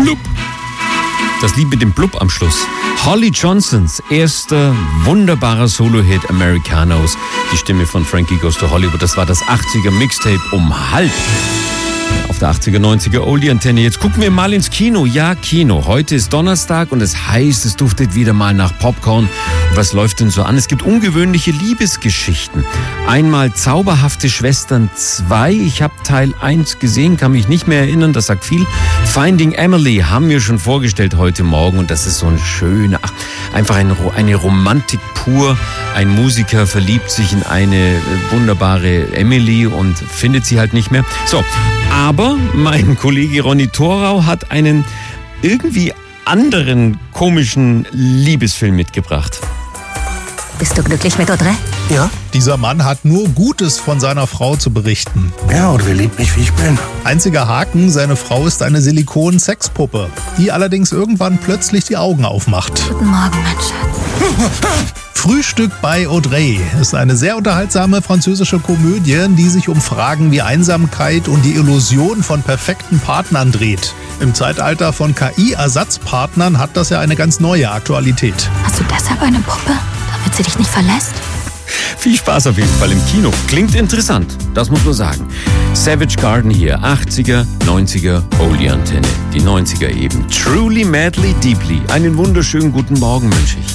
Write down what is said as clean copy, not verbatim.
Blub. Das Lied mit dem Blub am Schluss. Holly Johnsons erster wunderbarer Solo-Hit Americanos. Die Stimme von Frankie Goes to Hollywood. Das war das 80er Mixtape um halb. Auf der 80er, 90er Oldie-Antenne. Jetzt gucken wir mal ins Kino. Ja, Kino. Heute ist Donnerstag und es heißt, es duftet wieder mal nach Popcorn. Und was läuft denn so an? Es gibt ungewöhnliche Liebesgeschichten. Einmal Zauberhafte Schwestern 2. Ich habe Teil 1 gesehen, kann mich nicht mehr erinnern, das sagt viel. Finding Emily haben wir schon vorgestellt heute Morgen und das ist so ein schöner, einfach eine Romantik pur. Ein Musiker verliebt sich in eine wunderbare Emily und findet sie halt nicht mehr. So, aber mein Kollege Ronny Thorau hat einen irgendwie anderen komischen Liebesfilm mitgebracht. Bist du glücklich mit Audrey? Ja. Dieser Mann hat nur Gutes von seiner Frau zu berichten. Ja, Audrey liebt mich, wie ich bin. Einziger Haken, seine Frau ist eine Silikon-Sexpuppe, die allerdings irgendwann plötzlich die Augen aufmacht. Guten Morgen, mein Schatz. Frühstück bei Audrey ist eine sehr unterhaltsame französische Komödie, die sich um Fragen wie Einsamkeit und die Illusion von perfekten Partnern dreht. Im Zeitalter von KI-Ersatzpartnern hat das ja eine ganz neue Aktualität. Hast du deshalb eine Puppe, damit sie dich nicht verlässt? Viel Spaß auf jeden Fall im Kino. Klingt interessant, das muss man sagen. Savage Garden hier, 80er, 90er, Oldie-Antenne. Die 90er eben. Truly, madly, deeply. Einen wunderschönen guten Morgen wünsche ich.